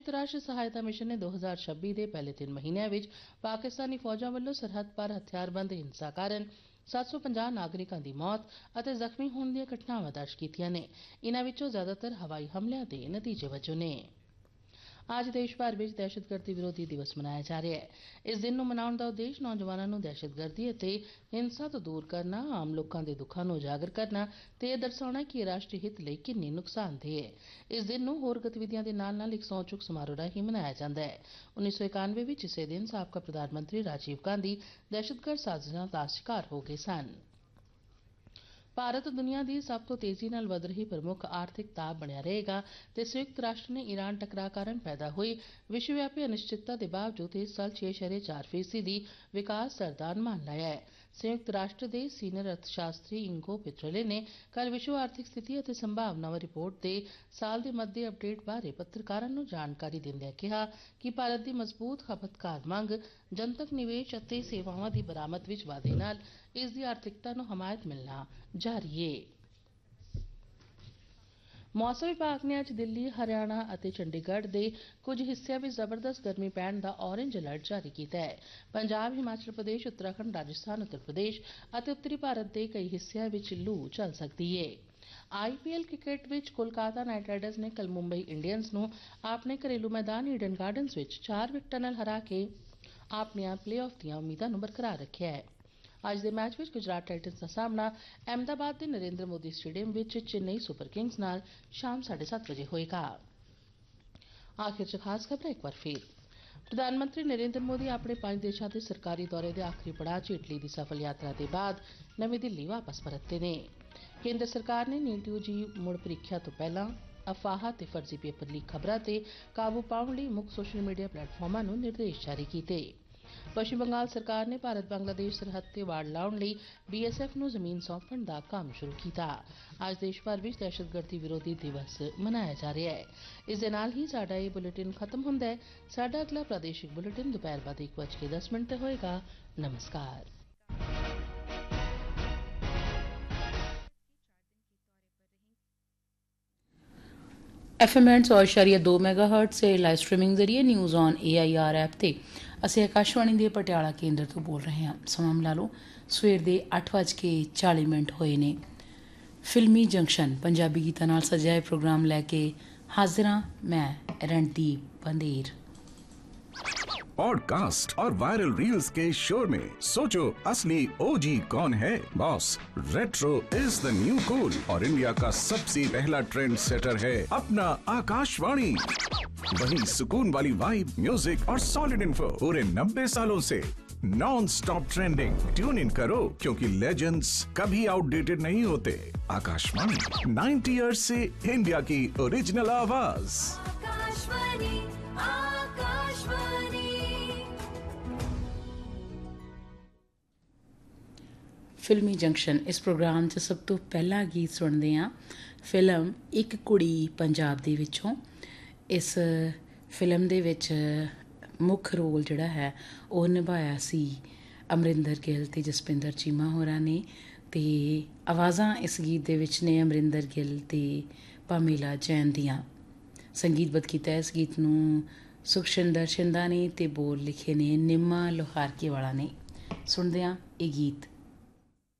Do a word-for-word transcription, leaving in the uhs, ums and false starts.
संयुक्त राष्ट्र सहायता मिशन ने दो हज़ार छब्बीस के पहले तीन महीनों में पाकिस्तानी फौजां वालों सरहद पर हथियारबंद हिंसा कारण सत्त सौ पचास नागरिकों की मौत और जख्मी होने दी घटनावां दर्ज कीतियां ने। इन्हां विचों ज्यादातर हवाई हमलों के नतीजे वजों ने। आज देश भर में दहशतगर्दी विरोधी दिवस मनाया जा रहा है। इस दिन को मनाने का उद्देश्य नौजवानों को दहशतगर्दी और हिंसा तो दूर करना, आम लोगों के दुखों को उजागर करना ते यह दर्शाना कि राष्ट्रीय हित लिए किन्नी नुकसानदेह है। इस दिन को होर गतिविधियों के नाल नाल एक सौ चुक समारोह राही मनाया जाता है। उन्नीस सौ इक्यानवे में इसे दिन साबका प्रधानमंत्री राजीव गांधी दहशतगर्द साजिशों का शिकार हो गए सन। भारत दुनिया की सब तो तेजी नाल वध रही प्रमुख आर्थिक ताब बनिया रहेगा ते संयुक्त राष्ट्र ने ईरान टकराव कारण पैदा हुई विश्वव्यापी अनिश्चितता के बावजूद इस साल छे शरे चार फीसदी की विकास दर दा अनुमान लाया है। संयुक्त राष्ट्र के सीनियर अर्थशास्त्री इंगो पित्रोले ने कल विश्व आर्थिक स्थिति और संभावनावां रिपोर्ट के साल के मध्य अपडेट बारे पत्रकारों को जानकारी दिंदे कहा कि भारत की मजबूत खपतकार मंग, जनतक निवेश और सेवावां की बरामद विच वाधे नाल इसकी आर्थिकता को हमायत मिलना जारी है। मौसम विभाग ने अज दिल्ली, हरियाणा और चंडीगढ़ के कुछ हिस्सों में जबरदस्त गर्मी पैण का ऑरेंज अलर्ट जारी किया है। पंजाब, हिमाचल प्रदेश, उत्तराखंड, राजस्थान, उत्तर प्रदेश और उत्तरी भारत के कई हिस्सों में लू चल सकती है। आईपीएल क्रिकेट विच कोलकाता नाइट राइडर्स ने कल मुंबई इंडियंस को अपने घरेलू मैदान ईडन गार्डन्स विच चार विकटां नाल हरा के अपनी प्लेऑफ दी उम्मीदां बरकरार रखिया है। आज के मैच में गुजरात टाइटन्स का सामना अहमदाबाद के नरेंद्र मोदी स्टेडियम में चेन्नई सुपर किंग्स नाल शाम साढ़े सात बजे होएगा। आखिर च खास खबर एक बार फिर। प्रधानमंत्री नरेंद्र मोदी अपने पांच देशों के सरकारी दौरे के आखिरी पड़ाव च इटली की सफल यात्रा के बाद नवी दिल्ली वापस परते ने। केंद्र सरकार ने नीट यूजी मुड़ परीक्षा तो पहला अफवाह ते फर्जी पेपर लीक खबरों से काबू पाने लिए मुख्य सोशल मीडिया प्लेटफॉर्मां नूं निर्देश जारी किए। पश्चिम बंगाल सरकार ने भारत बांग्लादेश सरहद ते वाड़ लाने लिए बीएसएफ नूं जमीन सौंपण का काम शुरू किया। आज देश भर में दहशतगर्दी विरोधी दिवस मनाया जा रहा है। इस दे नाल ही साडा ये बुलेटिन खत्म हुंदा है। साडा अगला प्रादेशिक बुलेटिन दोपहर बाद एक बज के दस मिनट ते होएगा। नमस्कार। एफ एम एंड सौ इशारिया दो मैगा हर्ट से लाइव स्ट्रीमिंग जरिए news on A I R app ते ਅਸੀਂ ਆਕਾਸ਼ਵਾਣੀ ਦੇ ਪਟਿਆਲਾ ਕੇਂਦਰ ਤੋਂ ਬੋਲ ਰਹੇ ਹਾਂ। ਸਮਾਂ ਮਿਲਾ ਲਓ ਸਵੇਰ ਦੇ ਅੱਠ ਵੱਜ ਕੇ ਚਾਲੀ ਮਿੰਟ ਹੋਏ ਨੇ। ਫਿਲਮੀ ਜੰਕਸ਼ਨ ਪੰਜਾਬੀ ਗੀਤਾਂ ਨਾਲ ਸਜਿਆ ਇਹ ਪ੍ਰੋਗਰਾਮ ਲੈ ਕੇ ਹਾਜ਼ਰ ਹਾਂ ਮੈਂ ਰਣਦੀਪ ਬੰਦੇਰ। पॉडकास्ट और वायरल रील्स के शोर में सोचो असली ओजी कौन है। Boss, retro is the new cool और इंडिया का सबसे पहला ट्रेंड सेटर है अपना आकाशवाणी। वही सुकून वाली वाइब, म्यूजिक और सॉलिड इन्फो पूरे नब्बे सालों से non stop trending. Tune in करो क्योंकि लेजेंड्स कभी आउटडेटेड नहीं होते। आकाशवाणी नाइन्टी ईयर्स से इंडिया की ओरिजिनल आवाज। आकाशवाणी, आकाशवाणी। फिल्मी जंक्शन इस प्रोग्राम 'ਚ ਸਭ ਤੋਂ ਪਹਿਲਾ ਗੀਤ ਸੁਣਦੇ ਹਾਂ ਫਿਲਮ ਇੱਕ ਕੁੜੀ ਪੰਜਾਬ ਦੇ ਵਿੱਚੋਂ। ਇਸ ਫਿਲਮ ਦੇ ਵਿੱਚ ਮੁੱਖ ਰੋਲ ਜਿਹੜਾ ਹੈ ਉਹ ਨਿਭਾਇਆ ਸੀ ਅਮਰਿੰਦਰ ਗਿੱਲ ਅਤੇ ਜਸਪਿੰਦਰ ਚੀਮਾ ਹੋਰਾਂ ਨੇ ਅਤੇ ਆਵਾਜ਼ਾਂ ਇਸ ਗੀਤ ਦੇ ਵਿੱਚ ਨੇ ਅਮਰਿੰਦਰ ਗਿੱਲ ਅਤੇ ਪਾਮੇਲਾ ਜੈਨ ਦੀਆਂ। ਸੰਗੀਤਬੱਧ ਕੀਤਾ ਇਸ ਗੀਤ ਨੂੰ ਸੁਖਸ਼ਿੰਦਰ ਸ਼ਿੰਦਾ ਨੇ ਅਤੇ ਬੋਲ ਲਿਖੇ ਨੇ ਨਿੰਮਾ ਲੋਹਾਰਕੇ ਵਾਲਾ ਨੇ। ਸੁਣਦੇ ਹਾਂ ਇਹ ਗੀਤ।